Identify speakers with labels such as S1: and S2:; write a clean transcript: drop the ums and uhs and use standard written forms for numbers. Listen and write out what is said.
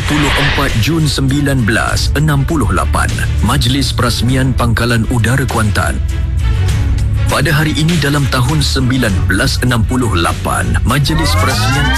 S1: 24 Jun 1968, Majlis Perasmian Pangkalan Udara Kuantan. Pada hari ini dalam tahun 1968, Majlis Perasmian